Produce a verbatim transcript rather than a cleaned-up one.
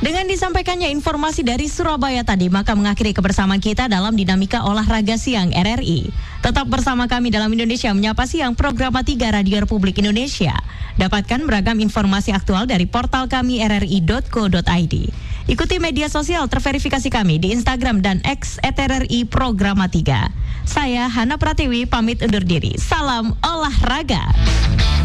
Dengan disampaikannya informasi dari Surabaya tadi, maka mengakhiri kebersamaan kita dalam Dinamika Olahraga Siang R R I. Tetap bersama kami dalam Indonesia Menyapa Siang, program tiga Radio Republik Indonesia. Dapatkan beragam informasi aktual dari portal kami r r i dot co dot i d. Ikuti media sosial terverifikasi kami di Instagram dan X at R R I Programa tiga. Saya Hana Pratiwi pamit undur diri. Salam olahraga.